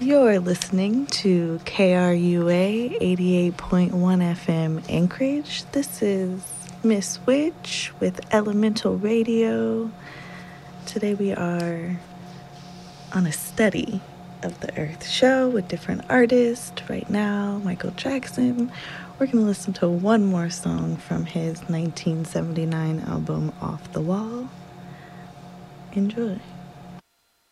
You're listening to KRUA 88.1 FM Anchorage. This is Miss Witch with Elemental Radio. Today we are on a study of the Earth show with different artists. Right now, Michael Jackson. We're going to listen to one more song from his 1979 album Off the Wall. Enjoy.